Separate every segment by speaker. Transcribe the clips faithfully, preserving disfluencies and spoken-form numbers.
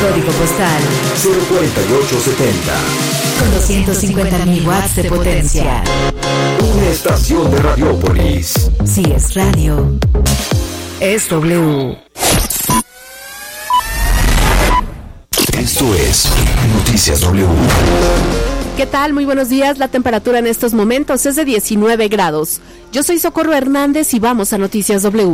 Speaker 1: Código postal
Speaker 2: cero cuatro ocho siete cero.
Speaker 1: Con doscientos cincuenta mil watts de potencia.
Speaker 2: Una estación de Radiópolis.
Speaker 1: Si es radio, es W.
Speaker 2: Esto es Noticias W.
Speaker 3: ¿Qué tal? Muy buenos días. La temperatura en estos momentos es de diecinueve grados. Yo soy Socorro Hernández y vamos a Noticias W.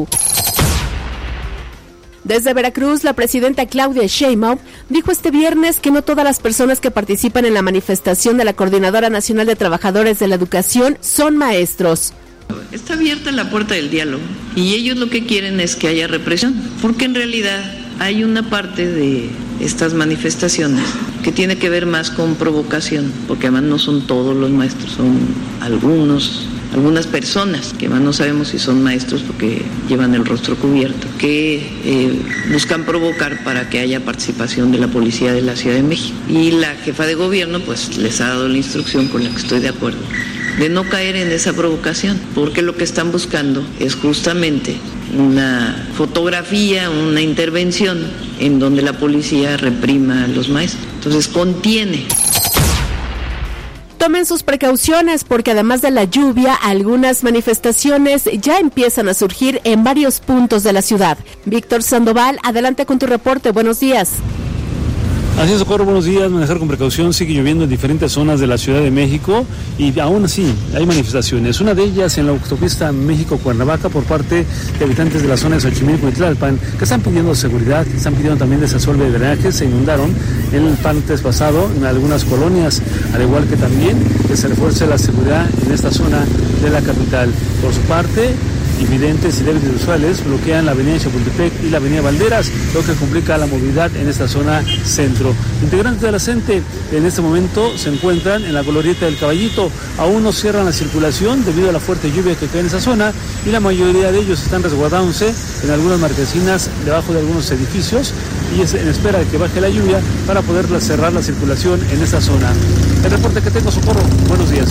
Speaker 3: Desde Veracruz, la presidenta Claudia Sheinbaum dijo este viernes que no todas las personas que participan en la manifestación de la Coordinadora Nacional de Trabajadores de la Educación son maestros.
Speaker 4: Está abierta la puerta del diálogo y ellos lo que quieren es que haya represión, porque en realidad hay una parte de estas manifestaciones que tiene que ver más con provocación, porque además no son todos los maestros, son algunos, algunas personas que además no sabemos si son maestros porque llevan el rostro cubierto, que eh, buscan provocar para que haya participación de la policía de la Ciudad de México. Y la jefa de gobierno pues les ha dado la instrucción, con la que estoy de acuerdo, de no caer en esa provocación, porque lo que están buscando es justamente una fotografía, una intervención en donde la policía reprima a los maestros. Entonces contiene.
Speaker 3: Tomen sus precauciones porque además de la lluvia, algunas manifestaciones ya empiezan a surgir en varios puntos de la ciudad. Víctor Sandoval, adelante con tu reporte. Buenos días.
Speaker 5: Así es, Socorro, buenos días. Manejar con precaución. Sigue lloviendo en diferentes zonas de la Ciudad de México y aún así hay manifestaciones. Una de ellas en la autopista México-Cuernavaca por parte de habitantes de la zona de Xochimilco y Tlalpan, que están pidiendo seguridad, que están pidiendo también desasolve de drenajes. Se inundaron el martes pasado en algunas colonias, al igual que también que se refuerce la seguridad en esta zona de la capital. Por su parte, invidentes y débiles visuales bloquean la avenida Chapultepec y la avenida Valderas, lo que complica la movilidad en esta zona centro. Integrantes de la CENTE en este momento se encuentran en la glorieta del Caballito. Aún no cierran la circulación debido a la fuerte lluvia que cae en esa zona y la mayoría de ellos están resguardándose en algunas marquesinas debajo de algunos edificios y es en espera de que baje la lluvia para poder cerrar la circulación en esta zona. El reporte que tengo, Socorro. Buenos días.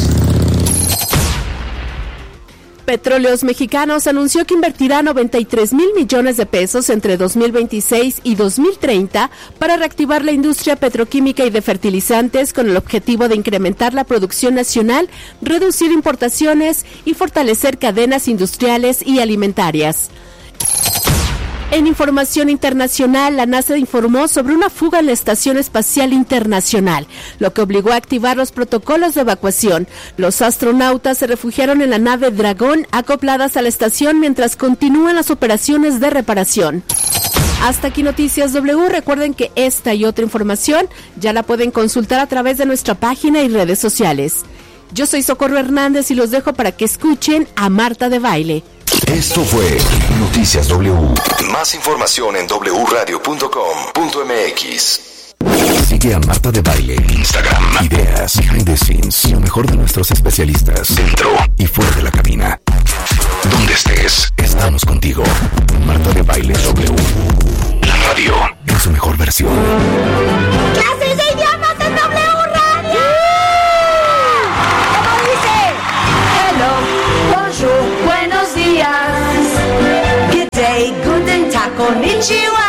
Speaker 3: Petróleos Mexicanos anunció que invertirá noventa y tres mil millones de pesos entre dos mil veintiséis y dos mil treinta para reactivar la industria petroquímica y de fertilizantes con el objetivo de incrementar la producción nacional, reducir importaciones y fortalecer cadenas industriales y alimentarias. En información internacional, la NASA informó sobre una fuga en la Estación Espacial Internacional, lo que obligó a activar los protocolos de evacuación. Los astronautas se refugiaron en la nave Dragón, acopladas a la estación mientras continúan las operaciones de reparación. Hasta aquí Noticias W. Recuerden que esta y otra información ya la pueden consultar a través de nuestra página y redes sociales. Yo soy Socorro Hernández y los dejo para que escuchen a Marta de Baile.
Speaker 2: Esto fue Noticias W. Más información en doble u radio punto com punto m x. Sigue a Marta de Baile en Instagram. Ideas, behind the scenes y lo mejor de nuestros especialistas dentro y fuera de la cabina. Donde estés, estamos contigo. Marta de Baile W. La radio en su mejor versión.
Speaker 6: ¡Clases de idiomas en W Radio! ¿Cómo dice? Hello, bonjour, buenos días. Good day, guten tag, konnichiwa.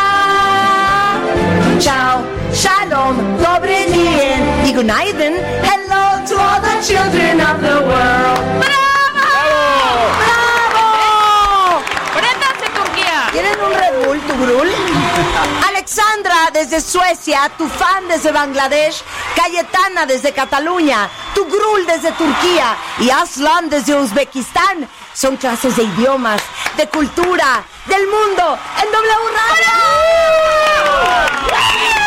Speaker 6: Ciao, shalom, dobre dien y gunaiden. Hello to all the children of the world. ¡Bravo! ¡Bravo! ¡Préndanse, Turquía! ¿Tienen un Red Bull, tu Grul? Alexandra desde Suecia, tu fan desde Bangladesh, Cayetana desde Cataluña, tu Grul desde Turquía y Aslan desde Uzbekistán. Son clases de idiomas, de cultura, del mundo en W Radio.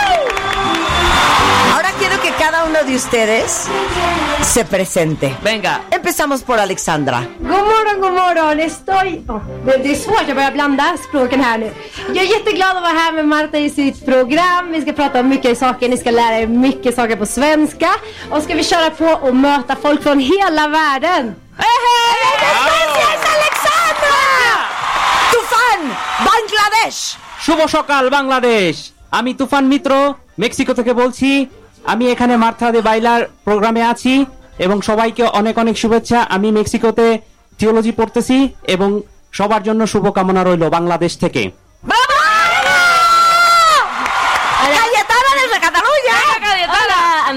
Speaker 6: Ahora quiero que cada uno de ustedes se presente.
Speaker 7: Venga.
Speaker 6: Empezamos por Alexandra.
Speaker 8: God morgon, god morgon. Estoy... Oh, det, det är svårt, jag börjar blanda språken här nu. Jag är jätteglad att vara här med Marta i sitt program. Vi ska prata om mycket saker, ni ska lära er mycket saker på svenska. Och ska vi köra på och möta folk från hela världen.
Speaker 6: ¡Gracias, Alexandra! Tufan, Bangladesh.
Speaker 7: শুভ সকাল বাংলাদেশ। আমি তুফান মিত্র মেক্সিকো থেকে বলছি। আমি এখানে মার্থা দে বাইলার প্রোগ্রামে আছি এবং সবাইকে অনেক অনেক শুভেচ্ছা। আমি মেক্সিকোতে থিওলজি পড়তেছি এবং সবার জন্য শুভকামনা রইল বাংলাদেশ থেকে।
Speaker 6: ¡Bravo!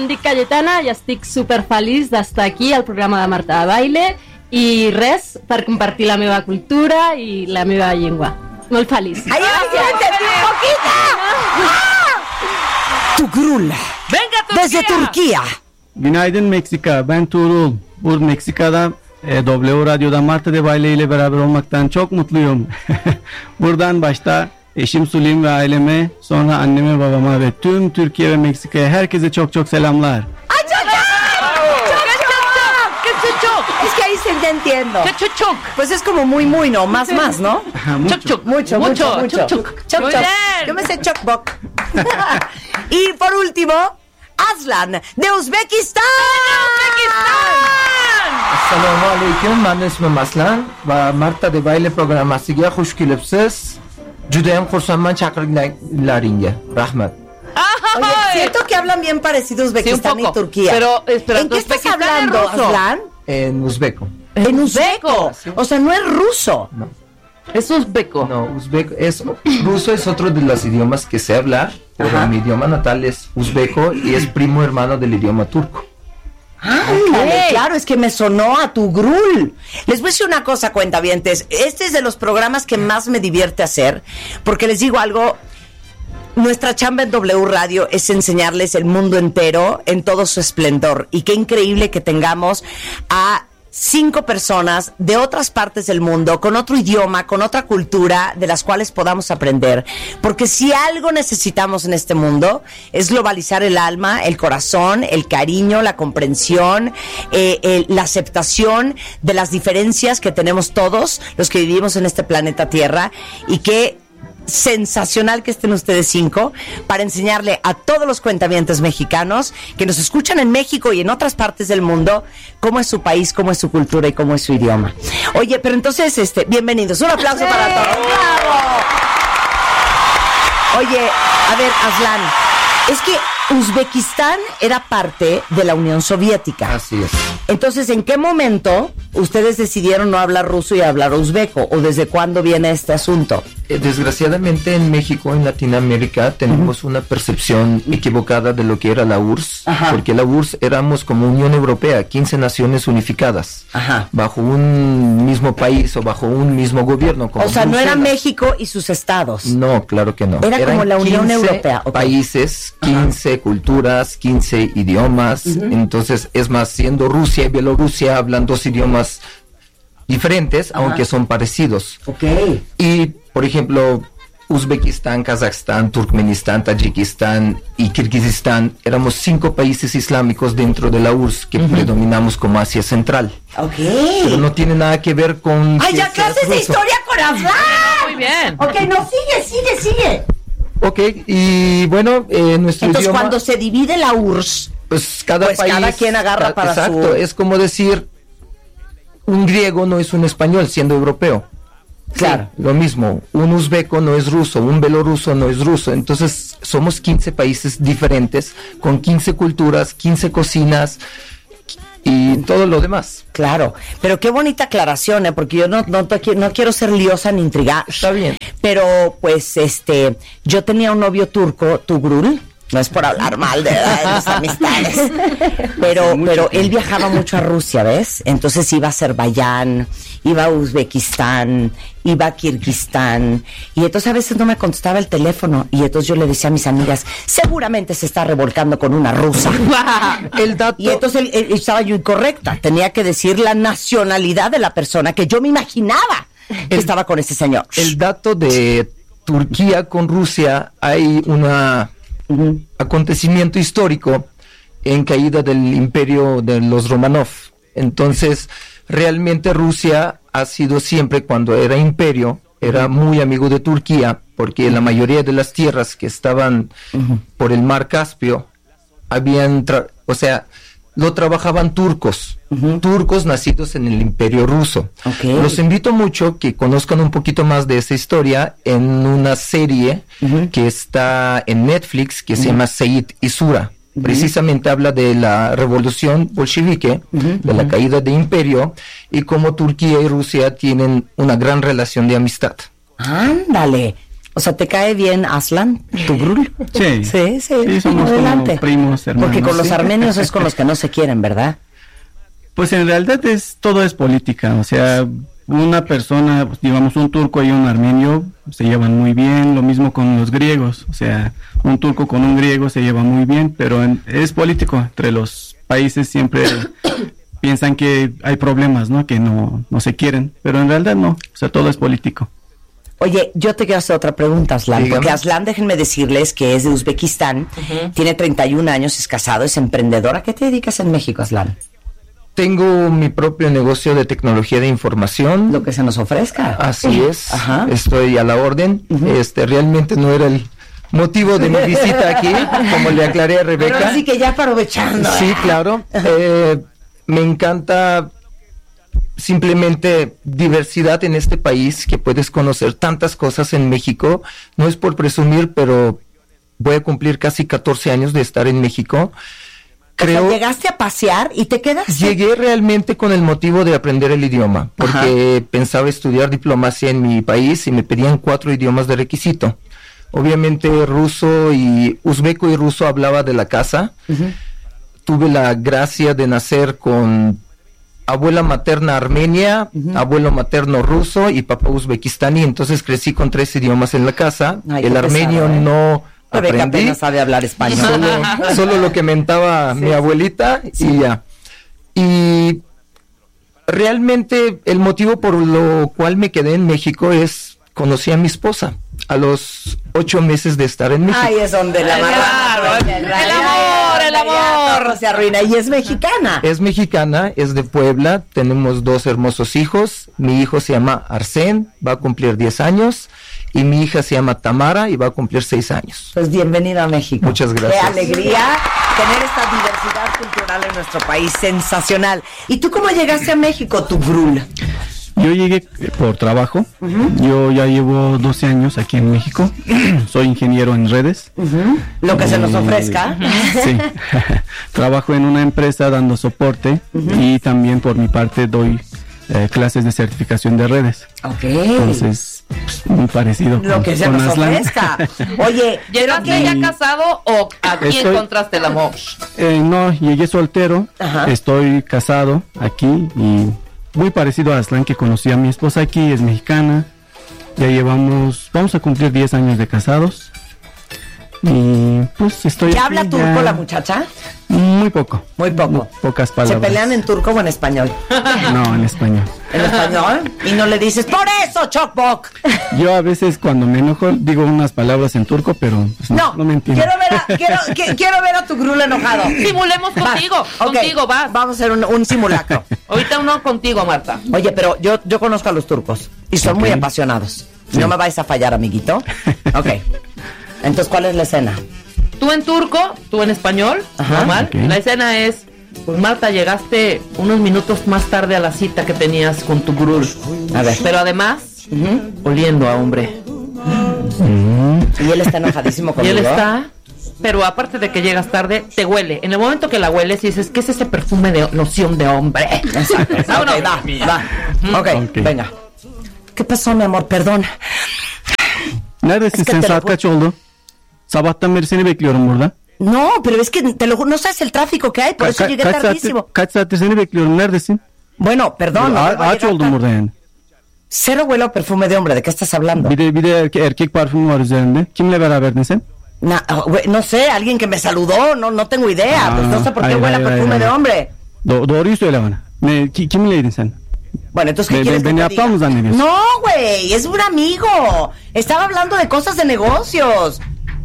Speaker 9: em dic Cayetana i estic superfeliç d'estar aquí al programa de Marta de Baile i res, per compartir la meva cultura i la meva llengua. Molt feliç.
Speaker 6: ¡Ahí va, siéntate un poquito! Tugrul.
Speaker 10: Venga Turquía.
Speaker 6: Desde Turquía.
Speaker 11: Günaydın Meksika, ben Tuğrul. Bu Meksika'da e, W Radyo'da Marta de Baile ile beraber olmaktan çok mutluyum. Buradan başta eşim Sulim ve aileme, sonra anneme, babama ve tüm Türkiye ve Meksika'ya herkese çok çok selamlar.
Speaker 6: ¡Ay, choc,
Speaker 10: ¿Qué chuchuc?
Speaker 6: Es que ahí sí te entiendo.
Speaker 10: ¿Qué chuchuc?
Speaker 6: Pues es como muy, muy, ¿no? Más, más, ¿no?
Speaker 10: Chuc chuc.
Speaker 6: Mucho, mucho, mucho.
Speaker 10: Chuc chuc.
Speaker 6: Choc,
Speaker 10: Muy
Speaker 6: choc.
Speaker 10: bien.
Speaker 6: Yo me sé chocbok. Y por último, Aslan, de Uzbekistán.
Speaker 12: Assalomu alaykum, men ismim Aslan va Marta de Baile programmasiga xush kelibsiz. Juda ham xursandman chaqirganlaringga. Rahmat.
Speaker 6: Oye, siento que hablan bien parecido Uzbekistán
Speaker 10: Sí, un poco.
Speaker 6: y Turquía.
Speaker 10: Pero, espera,
Speaker 6: ¿en qué estás
Speaker 10: ¿Uzbekistán es
Speaker 6: hablando,
Speaker 10: ruso?
Speaker 6: Aslan?
Speaker 12: En uzbeko.
Speaker 6: En uzbeco. O sea, no es ruso.
Speaker 12: No.
Speaker 10: Es uzbeco.
Speaker 12: No, uzbeko es ruso, es otro de los idiomas que se habla, pero
Speaker 6: Ajá.
Speaker 12: mi idioma natal es uzbeko y es primo hermano del idioma turco.
Speaker 6: Ándale, claro, es que me sonó a tu grul. Les voy a decir una cosa, cuentavientes. Este es de los programas que más me divierte hacer, porque les digo algo. Nuestra chamba en W Radio es enseñarles el mundo entero en todo su esplendor. Y qué increíble que tengamos a cinco personas de otras partes del mundo, con otro idioma, con otra cultura, de las cuales podamos aprender. Porque si algo necesitamos en este mundo, es globalizar el alma, el corazón, el cariño, la comprensión, eh, eh, la aceptación de las diferencias que tenemos todos los que vivimos en este planeta Tierra. Y que sensacional que estén ustedes cinco para enseñarle a todos los cuentavientes mexicanos que nos escuchan en México y en otras partes del mundo cómo es su país, cómo es su cultura y cómo es su idioma. Oye, pero entonces, este, bienvenidos. Un aplauso para todos. ¡Bravo! Oye, a ver, Aslan, es que Uzbekistán era parte de la Unión Soviética.
Speaker 12: Así es.
Speaker 6: Entonces, ¿en qué momento ustedes decidieron no hablar ruso y hablar uzbeco? ¿O desde cuándo viene este asunto?
Speaker 12: Eh, Desgraciadamente en México, en Latinoamérica, tenemos uh-huh. una percepción equivocada de lo que era la U R S S, Ajá. porque la U R S S éramos como Unión Europea, quince naciones unificadas, Ajá. bajo un mismo país o bajo un mismo gobierno. Como
Speaker 6: o sea,
Speaker 12: Bruselas.
Speaker 6: no era México y sus estados.
Speaker 12: No, claro que no.
Speaker 6: Era Eran como la Unión Europea.
Speaker 12: Okay. Países, quince Ajá. culturas, quince idiomas. Uh-huh. Entonces, es más, siendo Rusia y Bielorrusia, hablan dos idiomas diferentes, Ajá. aunque son parecidos.
Speaker 6: Okay.
Speaker 12: Y, por ejemplo, Uzbekistán, Kazajstán, Turkmenistán, Tayikistán y Kirguistán, éramos cinco países islámicos dentro de la U R S S que uh-huh. predominamos como Asia Central.
Speaker 6: Okay.
Speaker 12: Pero no tiene nada que ver con...
Speaker 6: ¡Ay, ya clases de historia con Aslan!
Speaker 10: Muy bien.
Speaker 6: Ok, no, sigue, sigue, sigue.
Speaker 12: Ok, y bueno, eh, nuestro
Speaker 6: Entonces,
Speaker 12: idioma...
Speaker 6: cuando se divide la U R S S,
Speaker 12: pues cada
Speaker 6: pues
Speaker 12: país...
Speaker 6: cada quien agarra
Speaker 12: ca-
Speaker 6: para
Speaker 12: exacto,
Speaker 6: su...
Speaker 12: es como decir, un griego no es un español siendo europeo.
Speaker 6: Claro.
Speaker 12: Sí, lo mismo, un uzbeco no es ruso, un belorruso no es ruso. Entonces, somos quince países diferentes, con quince culturas, quince cocinas y todo lo demás.
Speaker 6: Claro, pero qué bonita aclaración, ¿eh? Porque yo no, no, no quiero ser liosa ni intrigada.
Speaker 12: Está bien.
Speaker 6: Pero, pues, este, yo tenía un novio turco, Tugrul, no es por hablar mal de, de las amistades, pero, pero él viajaba mucho a Rusia, ¿ves? Entonces iba a Azerbaiyán, iba a Uzbekistán, iba a Kirguistán, y entonces a veces no me contestaba el teléfono, y entonces yo le decía a mis amigas, seguramente se está revolcando con una rusa.
Speaker 12: El dato...
Speaker 6: Y entonces él, él, estaba yo incorrecta, tenía que decir la nacionalidad de la persona que yo me imaginaba que
Speaker 12: el,
Speaker 6: estaba con ese señor.
Speaker 12: El dato de Turquía con Rusia, hay una... Uh-huh. acontecimiento histórico en caída del imperio de los Romanov. Entonces, realmente Rusia ha sido siempre, cuando era imperio, era muy amigo de Turquía, porque la mayoría de las tierras que estaban uh-huh. por el mar Caspio, habían, tra- o sea, lo trabajaban turcos, uh-huh. turcos nacidos en el imperio ruso.
Speaker 6: Okay.
Speaker 12: Los invito mucho que conozcan un poquito más de esa historia en una serie uh-huh. que está en Netflix, que uh-huh. se llama Seyit y Sura. Uh-huh. Precisamente habla de la revolución bolchevique, uh-huh. de la caída de imperio, y cómo Turquía y Rusia tienen una gran relación de amistad.
Speaker 6: Ándale.
Speaker 13: O sea, ¿te cae bien Aslan, tu grul?
Speaker 11: Sí.
Speaker 13: Sí, sí.
Speaker 11: Sí, somos
Speaker 13: Adelante.
Speaker 11: como primos, hermanos.
Speaker 13: Porque con los
Speaker 11: sí.
Speaker 13: armenios es con los que no se quieren, ¿verdad?
Speaker 11: Pues en realidad es todo es política, o sea, una persona, pues, digamos un turco y un armenio se llevan muy bien, lo mismo con los griegos, o sea, un turco con un griego se lleva muy bien, pero en, es político, entre los países siempre piensan que hay problemas, ¿no? Que no, no se quieren, pero en realidad no, o sea, todo es político.
Speaker 13: Oye, yo te quiero hacer otra pregunta, Aslan,
Speaker 12: Dígame.
Speaker 13: porque Aslan, déjenme decirles que es de Uzbekistán, uh-huh. tiene treinta y un años, es casado, es emprendedor. ¿A qué te dedicas en México, Aslan?
Speaker 12: Tengo mi propio negocio de tecnología de información.
Speaker 13: Lo que se nos ofrezca.
Speaker 12: Así es.
Speaker 13: Ajá.
Speaker 12: Estoy a la orden. Uh-huh. Este, realmente no era el motivo de mi visita aquí, como le aclaré a Rebeca.
Speaker 13: Pero así que ya aprovechando.
Speaker 12: Sí, claro. Eh, me encanta simplemente diversidad en este país, que puedes conocer tantas cosas en México. No es por presumir, pero voy a cumplir casi catorce años de estar en México. Creo,
Speaker 13: o sea, llegaste a pasear y te quedaste.
Speaker 12: Llegué realmente con el motivo de aprender el idioma, porque Ajá. pensaba estudiar diplomacia en mi país y me pedían cuatro idiomas de requisito. Obviamente ruso y uzbeco y ruso hablaba de la casa. Uh-huh. Tuve la gracia de nacer con abuela materna armenia, uh-huh. abuelo materno ruso y papá uzbequistani, entonces crecí con tres idiomas en la casa.
Speaker 13: Ay,
Speaker 12: el armenio pesado, ¿eh? no...
Speaker 13: Rebeca apenas sabe hablar español.
Speaker 12: Solo, solo lo que mentaba sí, mi abuelita sí. y ya. Y realmente el motivo por lo cual me quedé en México es, conocí a mi esposa a los ocho meses de estar en México.
Speaker 13: Ahí es donde la
Speaker 10: claro, el, el amor, el amor.
Speaker 13: Se arruina. Y es mexicana.
Speaker 12: Es mexicana, es de Puebla, tenemos dos hermosos hijos. Mi hijo se llama Arsén, va a cumplir diez años. Y mi hija se llama Tamara y va a cumplir seis años.
Speaker 13: Pues bienvenido a México.
Speaker 12: Muchas gracias.
Speaker 13: Qué alegría tener esta diversidad cultural en nuestro país. Sensacional. ¿Y tú cómo llegaste a México, tu grul?
Speaker 11: Yo llegué por trabajo. Uh-huh. Yo ya llevo doce años aquí en México. Soy ingeniero en redes.
Speaker 13: Uh-huh. Lo que eh, se nos ofrezca.
Speaker 11: Sí. Trabajo en una empresa dando soporte uh-huh. y también por mi parte doy eh, clases de certificación de redes.
Speaker 13: Ok.
Speaker 11: Entonces, pues, muy parecido
Speaker 13: lo
Speaker 11: con,
Speaker 13: que se
Speaker 11: con
Speaker 13: nos
Speaker 11: Aslan.
Speaker 13: ofrezca. Oye,
Speaker 10: ¿llegaste ya casado o aquí estoy, encontraste el amor?
Speaker 11: Eh, no, llegué soltero. Ajá. Estoy casado aquí y muy parecido a Aslan, que conocí a mi esposa aquí, es mexicana. Ya llevamos, vamos a cumplir diez años de casados. Y pues estoy
Speaker 13: ¿Ya
Speaker 11: aquí,
Speaker 13: habla turco
Speaker 11: ya...
Speaker 13: la muchacha?
Speaker 11: Muy poco.
Speaker 13: Muy poco.
Speaker 11: Muy pocas palabras.
Speaker 13: ¿Se pelean en turco o en español?
Speaker 11: No, en español.
Speaker 13: ¿En español? Y no le dices, ¡por eso, Chokbok!
Speaker 11: Yo a veces cuando me enojo digo unas palabras en turco, pero pues, no,
Speaker 13: no,
Speaker 11: no me entiendo.
Speaker 13: Quiero ver a, quiero, que, quiero ver a tu grul enojado.
Speaker 10: Simulemos contigo,
Speaker 13: va.
Speaker 10: contigo,
Speaker 13: okay.
Speaker 10: vas.
Speaker 13: Vamos a hacer un, un simulacro.
Speaker 10: Ahorita uno contigo, Marta.
Speaker 13: Oye, pero yo, yo conozco a los turcos y son okay. muy apasionados. Sí. No me vais a fallar, amiguito. Ok. Entonces, ¿cuál es la escena?
Speaker 10: Tú en turco, tú en español, Ajá, normal. Okay. La escena es, pues Marta, llegaste unos minutos más tarde a la cita que tenías con tu grul.
Speaker 13: A ver.
Speaker 10: Pero además, uh-huh. oliendo a hombre.
Speaker 13: Uh-huh. Y él está enojadísimo conmigo.
Speaker 10: Y él está, pero aparte de que llegas tarde, te huele. En el momento que la hueles y dices, ¿qué es ese perfume de noción de hombre?
Speaker 13: Exacto. Okay, va, va. Uh-huh. Okay, ok, venga. ¿Qué pasó, mi amor? Perdón.
Speaker 11: Neredesin sen? Saat kaç oldu? Sabahtan beri seni bekliyorum burada.
Speaker 13: No, pero es que te lo juro, no sabes el tráfico que hay, por eso llegué tardísimo.
Speaker 11: Saattir, kaç saattir seni bekliyorum, neredesin?
Speaker 13: Bueno, perdón.
Speaker 11: A- Ağaç oldum burada yani.
Speaker 13: Cero huelo a perfume de hombre, ¿de qué estás hablando?
Speaker 11: Bir de, bir de erkek, erkek parfümü var üzerinde. Kimle beraberdin sen?
Speaker 13: Na, no sé, alguien que me saludó, no no tengo idea, ah, pues no sé por qué hayır, huele a perfume hayır, de hombre.
Speaker 11: Do- doğruyu söyle bana. Ne, ki, kiminleydin sen?
Speaker 13: Bueno, entonces, ¿qué
Speaker 11: ¿Me,
Speaker 13: quieres
Speaker 11: me,
Speaker 13: que
Speaker 11: me
Speaker 13: te diga?
Speaker 11: zannediyorsun?
Speaker 13: No, güey, es un amigo. Estaba hablando de cosas de negocios.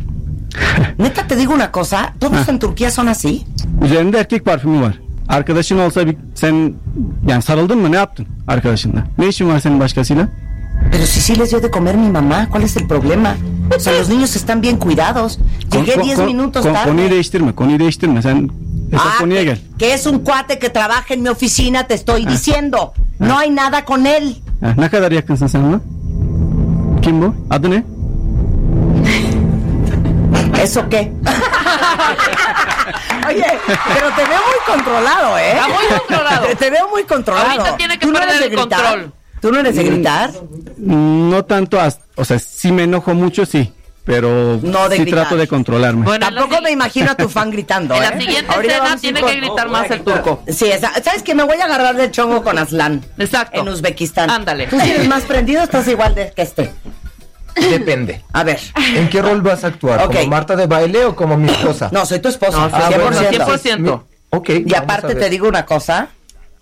Speaker 13: Neta, te digo una cosa, todos en Turquía son así.
Speaker 11: Üzerinde erkek parfümü var. Arkadaşın olsa bir, sen yani sarıldın mı, ne yaptın arkadaşınla? Ne işin var senin başkasıyla?
Speaker 13: Pero si sí les dio de comer mi mamá, ¿cuál es el problema? O sea, los niños están bien cuidados. Llegué
Speaker 11: Kon-
Speaker 13: diez
Speaker 11: kon-
Speaker 13: minutos
Speaker 11: kon-
Speaker 13: tarde.
Speaker 11: Konuyu değiştirme, konuyu değiştirme. Sen esas
Speaker 13: Ah,
Speaker 11: konuya
Speaker 13: que,
Speaker 11: gel.
Speaker 13: que es un cuate que trabaja en mi oficina, te estoy
Speaker 11: Ah.
Speaker 13: diciendo. No hay nada con él.
Speaker 11: Ha, ne kadar yakınsın sen ona? Kim bu? Adı ne?
Speaker 13: ¿Eso qué? Oye, pero te veo muy controlado, ¿eh?
Speaker 10: Está muy controlado.
Speaker 13: Te, te veo muy controlado.
Speaker 10: Ahorita tiene que
Speaker 13: ¿Tú no
Speaker 10: perder
Speaker 13: eres de
Speaker 10: el
Speaker 13: gritar?
Speaker 10: control.
Speaker 13: ¿Tú no eres de gritar?
Speaker 11: No tanto, as- o sea, sí me enojo mucho, sí, pero
Speaker 13: No de
Speaker 11: sí
Speaker 13: gritar.
Speaker 11: trato de controlarme.
Speaker 10: Bueno, en la
Speaker 13: Tampoco
Speaker 10: si-
Speaker 13: me imagino a tu fan gritando,
Speaker 10: En
Speaker 13: ¿eh?
Speaker 10: la siguiente
Speaker 13: Ahorita
Speaker 10: escena
Speaker 13: vamos a ir
Speaker 10: tiene
Speaker 13: con-
Speaker 10: que gritar más el turco.
Speaker 13: Sí, esa- ¿sabes qué? Me voy a agarrar de chongo con Aslan.
Speaker 10: Exacto.
Speaker 13: En Uzbekistán.
Speaker 10: Ándale.
Speaker 13: ¿Tú sí eres más prendido o estás igual de que este?
Speaker 12: Depende.
Speaker 13: A ver.
Speaker 12: ¿En qué rol vas a actuar?
Speaker 13: Ok.
Speaker 12: ¿Como Marta de baile o como mi esposa?
Speaker 13: No, soy tu esposa.
Speaker 10: No,
Speaker 12: Ah,
Speaker 13: cien por
Speaker 12: bueno,
Speaker 13: ciento.
Speaker 10: cien por ciento.
Speaker 12: Ok.
Speaker 13: Y
Speaker 12: vamos a
Speaker 13: aparte
Speaker 12: ver.
Speaker 13: te digo una cosa.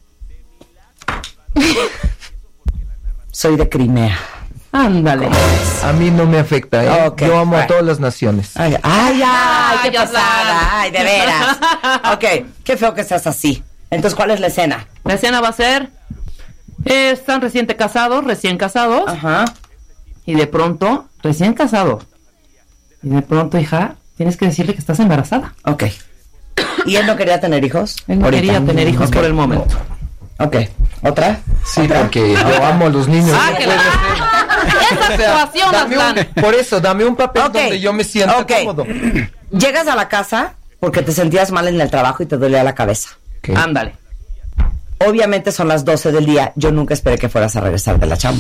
Speaker 13: Soy de Crimea.
Speaker 10: Ándale.
Speaker 12: A mí no me afecta, ¿eh?
Speaker 13: Ok,
Speaker 12: Yo amo a
Speaker 13: bueno.
Speaker 12: todas las naciones.
Speaker 13: Ay, ay, ay, qué
Speaker 10: Ay, Aslan.
Speaker 13: pasada. Ay, de veras. Ok, qué feo que seas así. Entonces, ¿cuál es la escena?
Speaker 10: La escena va a ser... eh, están recién casados, recién casados.
Speaker 13: Ajá.
Speaker 10: Y de pronto, recién casado. Y de pronto, hija, tienes que decirle que estás embarazada.
Speaker 13: Ok. ¿Y él no quería tener hijos?
Speaker 10: Él no
Speaker 13: Ahorita.
Speaker 10: quería tener hijos
Speaker 13: Ok.
Speaker 10: por el momento.
Speaker 13: Ok. ¿Otra?
Speaker 12: Sí,
Speaker 13: ¿Otra?
Speaker 12: porque yo amo a los niños.
Speaker 10: Ah,
Speaker 12: no
Speaker 10: que
Speaker 12: puede
Speaker 10: la-
Speaker 12: ser.
Speaker 10: Esa
Speaker 12: O sea,
Speaker 10: actuación,
Speaker 12: dame
Speaker 10: Aslan.
Speaker 12: un- por eso, dame un papel
Speaker 13: Ok.
Speaker 12: donde yo me siento
Speaker 13: Ok.
Speaker 12: cómodo.
Speaker 13: Llegas a la casa porque te sentías mal en el trabajo y te dolía la cabeza.
Speaker 12: Ok.
Speaker 10: Ándale.
Speaker 13: Obviamente son las doce del día. Yo nunca esperé que fueras a regresar de la chamba.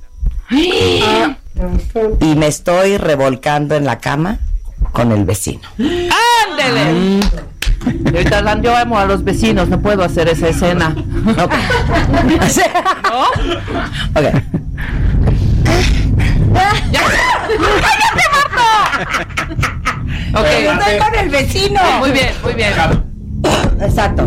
Speaker 13: Y me estoy revolcando en la cama con el vecino.
Speaker 10: ¡Ándele! Y ahorita, Aslan, yo amo a los vecinos, no puedo hacer esa escena.
Speaker 13: Ok.
Speaker 10: ¿No?
Speaker 13: Ok.
Speaker 10: ¡Cállate, Marta! Ok,
Speaker 13: Estoy con el vecino.
Speaker 10: muy bien, muy bien.
Speaker 13: Exacto.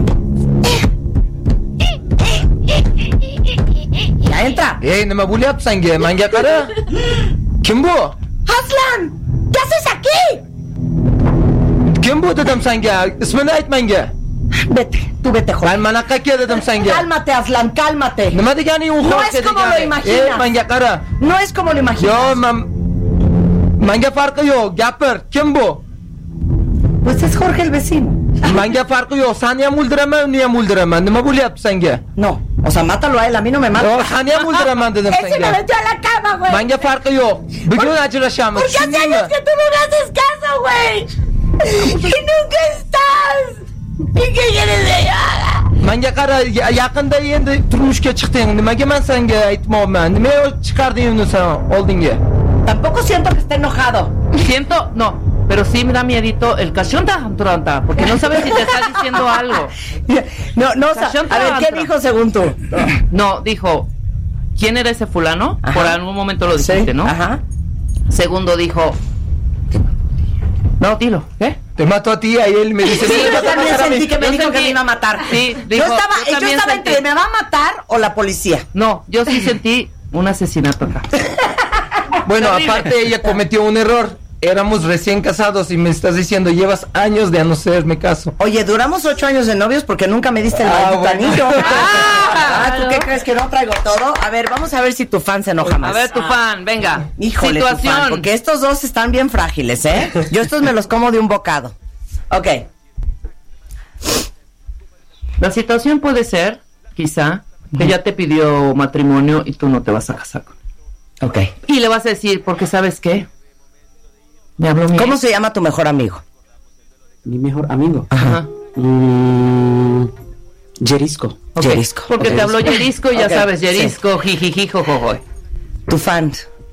Speaker 13: Ya entra.
Speaker 12: Ey, nima bo'lyapti senga? Menga qara. Kim bu?
Speaker 13: Aslan, ¿qué haces aquí?
Speaker 12: Kim bu dedim senga? Ismini ayt menga.
Speaker 13: Vete, tú vete,
Speaker 12: Men
Speaker 13: joder.
Speaker 12: mana qayerga dedim senga?
Speaker 13: Cálmate, Aslan, cálmate.
Speaker 12: Nima deganing u
Speaker 13: No
Speaker 12: xorcha
Speaker 13: es como lo
Speaker 12: degani?
Speaker 13: imaginas.
Speaker 12: Ey, menga qara.
Speaker 13: No es como lo imaginas.
Speaker 12: Yo, men menga farqi yo'q. Gapir. Kim bu?
Speaker 13: Pues es Jorge el vecino.
Speaker 12: Menga farqi yo'q. Seni ham o'ldiraman, uni ham o'ldiraman. Nima bo'lyapti senga?
Speaker 13: No, o sea, mátalo a él, a mí no me mata.
Speaker 12: Yo, seni ham o'ldiraman dedim
Speaker 13: Ese me
Speaker 12: senga.
Speaker 13: metió a la cama, güey.
Speaker 12: Menga farqi yo'q. Bugun ajrashamiz.
Speaker 13: Porque hace años que tú no me haces caso, güey. Y nunca estás. ¿Y qué quieres que yo haga?
Speaker 12: Menga qara, ya- yaqinda endi turmushga chiqding. Nimaga men senga aytmoqman? Nima chiqarding uni sen oldinga?
Speaker 13: Tampoco siento que esté enojado.
Speaker 10: Siento, no, pero sí me da miedito el cachonda, Anturanta, porque no sabes si te está diciendo algo.
Speaker 13: No, no, o sea, a ver, ¿qué dijo según tú?
Speaker 10: No, dijo, ¿quién era ese fulano?
Speaker 13: Ajá.
Speaker 10: Por algún momento lo
Speaker 13: Sí,
Speaker 10: dijiste, ¿no?
Speaker 13: Ajá.
Speaker 10: Segundo dijo, no, dilo, ¿qué?
Speaker 12: Te mato a ti y a él me dice,
Speaker 13: Sí,
Speaker 12: "Sí,
Speaker 13: yo
Speaker 12: te va a
Speaker 13: también
Speaker 12: matar a mí".
Speaker 13: sentí que me
Speaker 10: Yo
Speaker 13: dijo que
Speaker 10: sentí-
Speaker 13: me iba a matar.
Speaker 10: Sí,
Speaker 13: yo
Speaker 10: dijo,
Speaker 13: estaba,
Speaker 10: yo
Speaker 13: yo
Speaker 10: también
Speaker 13: estaba
Speaker 10: sentí.
Speaker 13: entre me va a matar o la policía.
Speaker 10: No, yo sí sentí un asesinato acá.
Speaker 12: Bueno,
Speaker 10: Terrible.
Speaker 12: aparte ella cometió un error. Éramos recién casados y me estás diciendo, llevas años de a no hacerme caso.
Speaker 13: Oye, duramos ocho años de novios porque nunca me diste el
Speaker 12: Ah,
Speaker 13: maldito
Speaker 12: bueno.
Speaker 13: anillo. Ah, ¿tú qué crees que no traigo todo? A ver, vamos a ver si tu fan se enoja más.
Speaker 10: A ver, tu fan, venga.
Speaker 13: Híjole, tu
Speaker 10: Situación.
Speaker 13: fan, porque estos dos están bien frágiles, ¿eh? Yo estos me los como de un bocado. Ok.
Speaker 10: La situación puede ser, quizá, que ya te pidió matrimonio y tú no te vas a casar con él.
Speaker 13: Ok.
Speaker 10: Y le vas a decir, porque ¿sabes qué? Me habló mi
Speaker 13: ¿Cómo
Speaker 10: ex.
Speaker 13: se llama tu mejor amigo?
Speaker 7: Mi mejor amigo.
Speaker 13: Ajá.
Speaker 7: Mm, Yerisco.
Speaker 10: Ok,
Speaker 13: Yerisco.
Speaker 10: Porque
Speaker 13: Ok.
Speaker 10: te habló Yerisco y ya
Speaker 13: Ok,
Speaker 10: sabes,
Speaker 13: sí.
Speaker 10: Yerisco, jijiji, jojojo.
Speaker 13: Tu fan.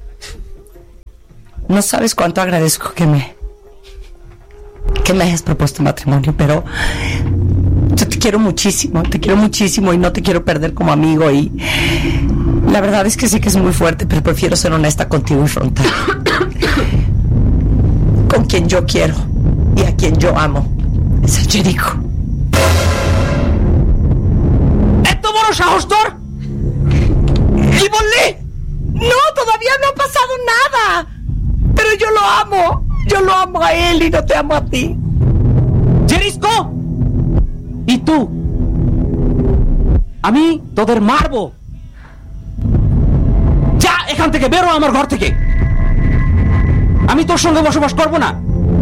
Speaker 13: No sabes cuánto agradezco que me que me hayas propuesto matrimonio, pero yo te quiero muchísimo, te quiero muchísimo y no te quiero perder como amigo y la verdad es que sí que es muy fuerte, pero prefiero ser honesta contigo y frontal. Con quien yo quiero y a quien yo amo es el Jericho.
Speaker 10: ¿Esto বড় সাহস তোর?
Speaker 13: ¿Y volé? No, todavía no ha pasado nada. Pero yo lo amo. Yo lo amo a él y no te amo a ti.
Speaker 7: জেরিস্কো y tú আমি তোদের মারবো যা এখান থেকে বেরো আমার ঘর থেকে আমি তোর সঙ্গে বসবাস করব না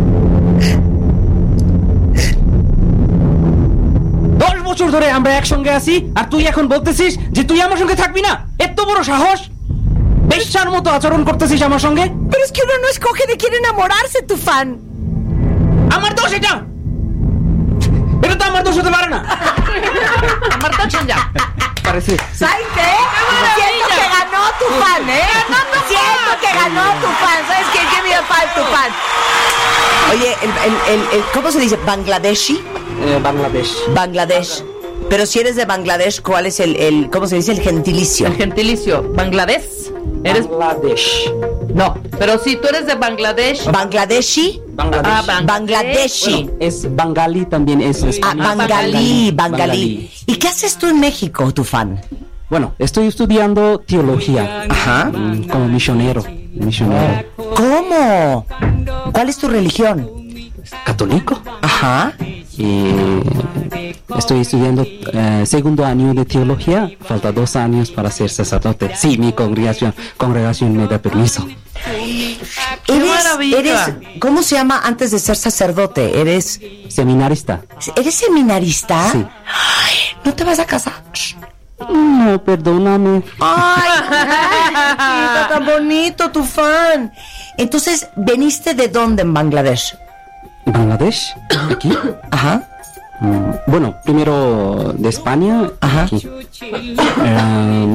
Speaker 7: দশ বছর ধরে আমরা একসঙ্গে আছি আর তুই এখন বলতেছিস যে তুই আমার সঙ্গে থাকবি না এত বড় সাহস বেশ্যার মতো আচরণ করতেছিস আমার সঙ্গে
Speaker 13: Pero es que uno no escoge de quién enamorarse, tu fan.
Speaker 7: আমার দোষ এটা এটা তো আমার দোষ হতে পারে না
Speaker 10: Marta Chanja.
Speaker 7: parece
Speaker 13: ¿Sabes qué? Siento que Tufán, ¿eh? Siento que ganó Tufán. ¿Sabes qué? Give me a five, Tufán. Oye, el, el, el, el, ¿cómo se dice? ¿Bangladeshi?
Speaker 7: Eh, Bangladesh.
Speaker 13: Bangladesh. Pero si eres de Bangladesh, ¿cuál es el, el ¿cómo se dice? El gentilicio.
Speaker 10: El gentilicio. ¿Bangladesh? ¿Eres?
Speaker 7: Bangladesh.
Speaker 10: No, pero si tú eres de Bangladesh.
Speaker 13: ¿Bangladeshi?
Speaker 7: Bangladesh.
Speaker 10: Ah, Bangladesh.
Speaker 13: Bangladeshi.
Speaker 7: Bueno, es Bangalí también, es
Speaker 13: Ah,
Speaker 7: español.
Speaker 13: Bangalí, Bangalí.
Speaker 7: Bangalí.
Speaker 13: ¿Y qué haces tú en México, Tufán?
Speaker 7: Bueno, estoy estudiando teología.
Speaker 13: Ajá.
Speaker 7: mm, Como misionero. Misionero.
Speaker 13: ¿Cómo? ¿Cuál es tu religión?
Speaker 7: Católico.
Speaker 13: Ajá.
Speaker 7: Y estoy estudiando eh, segundo año de teología. Falta dos años para ser sacerdote. Sí, mi congregación, congregación me da permiso.
Speaker 13: Eres,
Speaker 10: maravilla!
Speaker 13: eres, ¿cómo se llama antes de ser sacerdote? Eres,
Speaker 7: Seminarista.
Speaker 13: ¿eres seminarista?
Speaker 7: Sí.
Speaker 13: Ay, ¿no te vas a casar?
Speaker 7: No, perdóname.
Speaker 13: Ay, ay, tan bonito, Tufán. Entonces, ¿veniste de dónde en Bangladesh?
Speaker 7: ¿Bangladesh? ¿Aquí?
Speaker 13: Ajá.
Speaker 7: Mm, bueno, primero de España.
Speaker 13: Ajá.
Speaker 7: Aquí. Eh,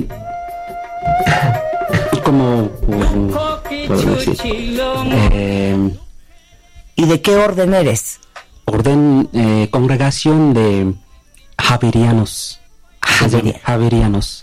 Speaker 7: como ¿cómo puedo decir? Eh,
Speaker 13: ¿Y de qué orden eres?
Speaker 7: orden, eh, congregación de Javerianos.
Speaker 13: Javier.
Speaker 7: Javerianos.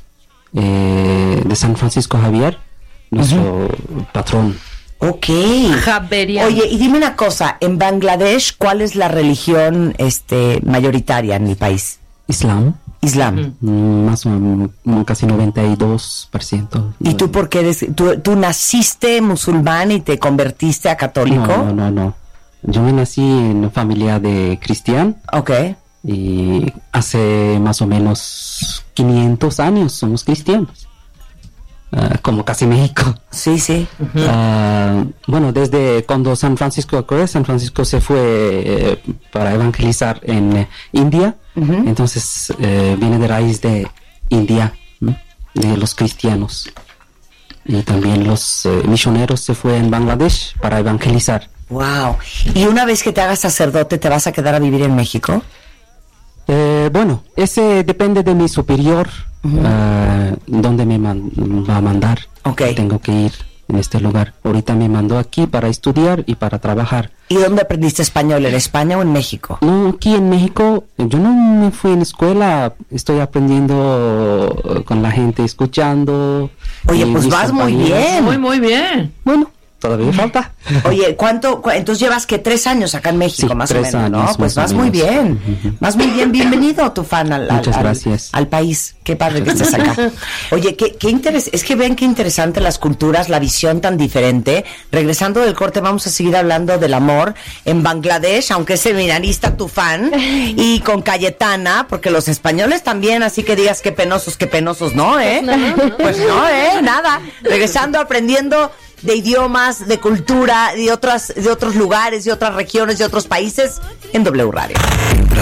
Speaker 7: Eh, de San Francisco Javier, nuestro patrón.
Speaker 13: Ok.
Speaker 10: Javeriano.
Speaker 13: Oye, y dime una cosa, en Bangladesh, ¿cuál es la religión este, mayoritaria en el país?
Speaker 7: Islam.
Speaker 13: Islam.
Speaker 7: Mm, Más o menos, mm, casi noventa y dos por ciento.
Speaker 13: ¿Y tú por qué eres, tú, tú naciste musulmán y te convertiste a católico?
Speaker 7: No, no, no, no. Yo me nací en una familia de cristian.
Speaker 13: Ok.
Speaker 7: Y hace más o menos quinientos años somos cristianos. Uh, como casi México.
Speaker 13: Sí, sí.
Speaker 7: Uh, uh, bueno, desde cuando San Francisco, ¿acuerdas? San Francisco se fue eh, para evangelizar en eh, India. Uh-huh. Entonces eh, viene de raíz de India, ¿no? De los cristianos. Y también los eh, misioneros se fue en Bangladesh para evangelizar.
Speaker 13: Wow. ¿Y una vez que te hagas sacerdote, te vas a quedar a vivir en México?
Speaker 7: Eh, bueno, ese depende de mi superior, uh-huh. uh, dónde me man- va a mandar.
Speaker 13: Okay.
Speaker 7: Tengo que ir en este lugar. Ahorita me mandó aquí para estudiar y para trabajar.
Speaker 13: ¿Y dónde aprendiste español? ¿En España o en México?
Speaker 7: No, aquí en México. Yo no me fui en escuela. Estoy aprendiendo con la gente, escuchando.
Speaker 13: Oye, pues vas muy bien.
Speaker 10: Muy, muy bien.
Speaker 7: Bueno, todavía falta.
Speaker 13: Oye, ¿cuánto? Cu- entonces llevas que tres años acá en México,
Speaker 7: Sí,
Speaker 13: más o
Speaker 7: tres
Speaker 13: menos, ¿no?
Speaker 7: años,
Speaker 13: Pues
Speaker 7: más
Speaker 13: vas
Speaker 7: o
Speaker 13: muy
Speaker 7: menos.
Speaker 13: bien.
Speaker 7: Uh-huh.
Speaker 13: Vas muy bien. Bienvenido, Tufán, al, al,
Speaker 7: Muchas
Speaker 13: al-
Speaker 7: gracias.
Speaker 13: al país. Qué padre que estés acá. Oye, qué, qué interes- es que ven qué interesante las culturas, la visión tan diferente. Regresando del corte, vamos a seguir hablando del amor en Bangladesh, aunque es seminarista Tufán, y con Cayetana, porque los españoles también, así que digas qué penosos, qué penosos, ¿no, eh?
Speaker 9: No, no.
Speaker 13: Pues no, eh, nada. Regresando, aprendiendo de idiomas, de cultura, de otras, de otros lugares, de otras regiones, de otros países, en W Radio.
Speaker 2: Entra